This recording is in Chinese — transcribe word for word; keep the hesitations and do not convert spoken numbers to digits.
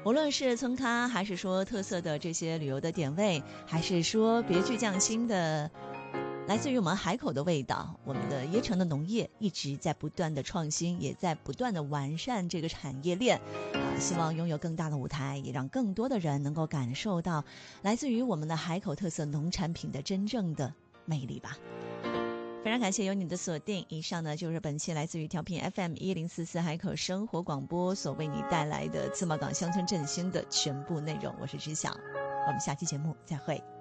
无论是村咖，还是说特色的这些旅游的点位，还是说别具匠心的来自于我们海口的味道，我们的椰城的农业一直在不断的创新，也在不断的完善这个产业链啊，希望拥有更大的舞台，也让更多的人能够感受到来自于我们的海口特色农产品的真正的魅力吧。非常感谢有你的锁定，以上呢就是本期来自于调频 F M 一零四四海口生活广播所为你带来的自贸港乡村振兴的全部内容。我是知晓，我们下期节目再会。